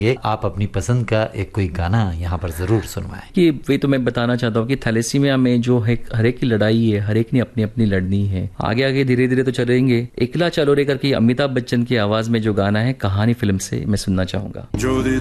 ये आप अपनी पसंद का एक कोई गाना यहाँ पर जरूर सुनवाएं। कि वे तो मैं बताना चाहता हूँ कि थैलेसीमिया में जो है हर एक की लड़ाई है, हर एक ने अपनी अपनी लड़नी है। आगे आगे धीरे धीरे तो चलेंगे। एकला चलो रे करके अमिताभ बच्चन की आवाज में जो गाना है कहानी फिल्म से मैं सुनना चाहूंगा।